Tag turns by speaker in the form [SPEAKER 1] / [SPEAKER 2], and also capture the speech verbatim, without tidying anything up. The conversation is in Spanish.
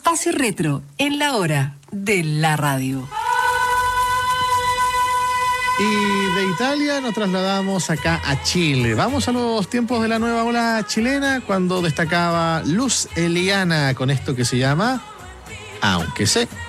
[SPEAKER 1] Espacio Retro en la hora de la radio.
[SPEAKER 2] Y de Italia nos trasladamos acá a Chile. Vamos a los tiempos de la nueva ola chilena, cuando destacaba Luz Eliana con esto que se llama Aunque sé.